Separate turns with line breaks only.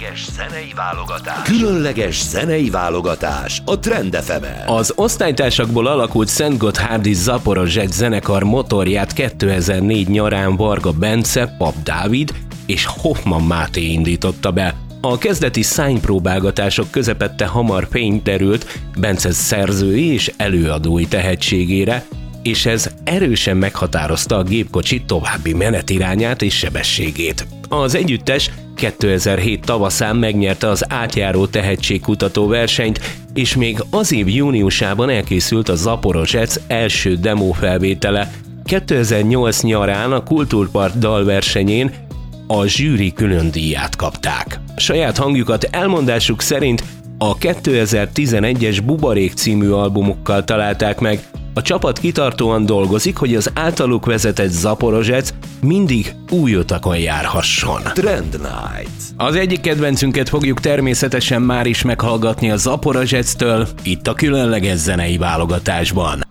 Különleges zenei válogatás a Trend FM-en.
Az osztálytársakból alakult Szentgotthárdi Zaporozsec zenekar motorját 2004 nyarán Varga Bence, Pap Dávid és Hoffman Máté indította be. A kezdeti szánypróbálgatások közepette hamar fényt derült Bence szerzői és előadói tehetségére, és ez erősen meghatározta a gépkocsi további menetirányát és sebességét. Az együttes 2007 tavaszán megnyerte az átjáró tehetségkutató versenyt, és még az év júniusában elkészült a Zaporozsec első demófelvétele. 2008 nyarán a Kultúrpart dalversenyén a zsűri külön díját kapták. Saját hangjukat elmondásuk szerint a 2011-es Bubarék című albumukkal találták meg. A csapat kitartóan dolgozik, hogy az általuk vezetett Zaporozsec mindig új utakon járhasson.
Trend Night.
Az egyik kedvencünket fogjuk természetesen már is meghallgatni a Zaporozsectől, itt a különleges zenei válogatásban.